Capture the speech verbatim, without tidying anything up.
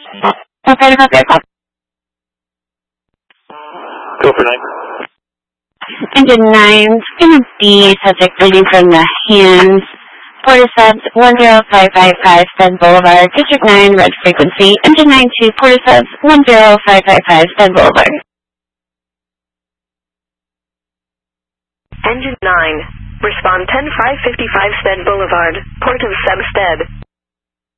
Okay, about their call. Go for nine. Engine nine, it's going to be subject reading from the hands. Port of subs one zero five five five, Stud Boulevard, District nine, red frequency. Engine nine two, Port of subs one zero five five five, Stud Boulevard. Engine nine, respond ten five fifty-five, Stud Boulevard, Port of Substead.